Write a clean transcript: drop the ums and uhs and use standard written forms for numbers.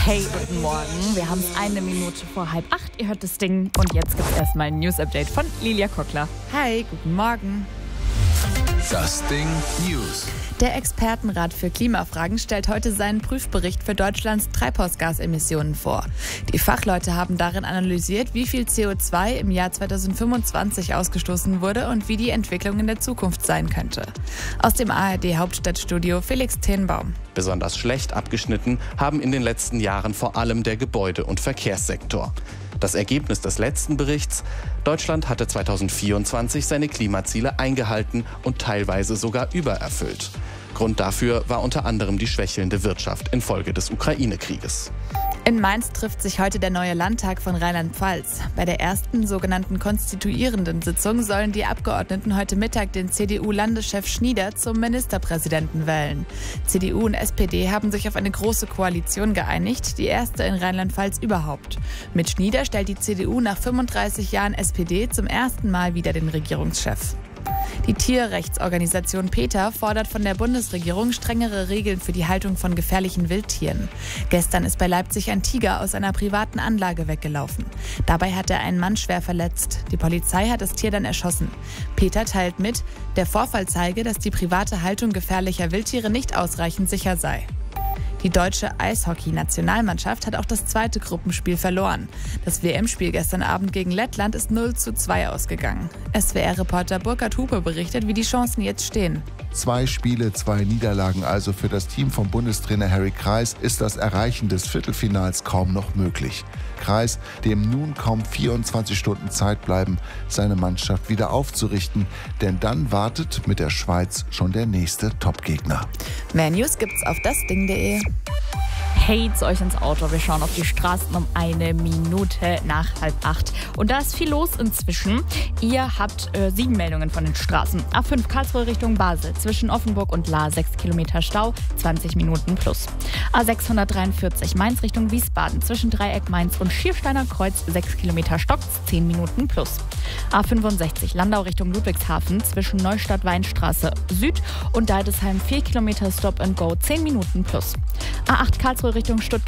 Hey, guten Morgen. Wir haben es 1 Minute vor 7:30. Ihr hört das Ding. Und jetzt gibt es erstmal ein News-Update von Lilia Kockler. Hi, guten Morgen. Das Ding News. Der Expertenrat für Klimafragen stellt heute seinen Prüfbericht für Deutschlands Treibhausgasemissionen vor. Die Fachleute haben darin analysiert, wie viel CO2 im Jahr 2025 ausgestoßen wurde und wie die Entwicklung in der Zukunft sein könnte. Aus dem ARD-Hauptstadtstudio Felix Tenbaum. Besonders schlecht abgeschnitten haben in den letzten Jahren vor allem der Gebäude- und Verkehrssektor. Das Ergebnis des letzten Berichts: Deutschland hatte 2024 seine Klimaziele eingehalten und teilweise sogar übererfüllt. Grund dafür war unter anderem die schwächelnde Wirtschaft infolge des Ukraine-Krieges. In Mainz trifft sich heute der neue Landtag von Rheinland-Pfalz. Bei der ersten sogenannten konstituierenden Sitzung sollen die Abgeordneten heute Mittag den CDU-Landeschef Schnieder zum Ministerpräsidenten wählen. CDU und SPD haben sich auf eine große Koalition geeinigt, die erste in Rheinland-Pfalz überhaupt. Mit Schnieder stellt die CDU nach 35 Jahren SPD zum ersten Mal wieder den Regierungschef. Die Tierrechtsorganisation PETA fordert von der Bundesregierung strengere Regeln für die Haltung von gefährlichen Wildtieren. Gestern ist bei Leipzig ein Tiger aus einer privaten Anlage weggelaufen. Dabei hat er einen Mann schwer verletzt. Die Polizei hat das Tier dann erschossen. PETA teilt mit, der Vorfall zeige, dass die private Haltung gefährlicher Wildtiere nicht ausreichend sicher sei. Die deutsche Eishockey-Nationalmannschaft hat auch das zweite Gruppenspiel verloren. Das WM-Spiel gestern Abend gegen Lettland ist 0:2 ausgegangen. SWR-Reporter Burkhard Hupe berichtet, wie die Chancen jetzt stehen. 2 Spiele, 2 Niederlagen also für das Team von Bundestrainer Harry Kreis ist das Erreichen des Viertelfinals kaum noch möglich. Kreis, dem nun kaum 24 Stunden Zeit bleiben, seine Mannschaft wieder aufzurichten, denn dann wartet mit der Schweiz schon der nächste Topgegner. Mehr News gibt's auf dasding.de. Hey, zu euch ins Auto. Wir schauen auf die Straßen um 1 Minute nach 7:30. Und da ist viel los inzwischen. Ihr habt 7 Meldungen von den Straßen. A5 Karlsruhe Richtung Basel. Zwischen Offenburg und Lahr 6 Kilometer Stau, 20 Minuten plus. A643 Mainz Richtung Wiesbaden. Zwischen Dreieck Mainz und Schiersteiner Kreuz 6 Kilometer Stock, 10 Minuten plus. A65 Landau Richtung Ludwigshafen. Zwischen Neustadt-Weinstraße Süd und Deidesheim 4 Kilometer Stop and Go, 10 Minuten plus. A8 Karlsruhe Richtung Stuttgart.